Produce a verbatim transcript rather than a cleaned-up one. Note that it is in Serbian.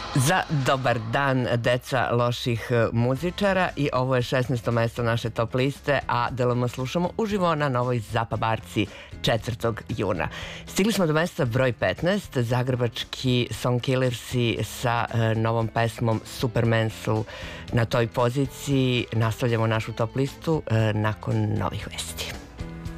Za dobar dan, deca loših muzičara, i ovo je šesnaesto mesto naše top liste, a D L M slušamo uživo na Novoj Zapa Barci četvrtog juna. Stigli smo do mesta broj petnaest, zagrebački Songkillersi sa e, novom pesmom Superman su na toj poziciji. Nastavljamo našu top listu e, nakon novih vesti.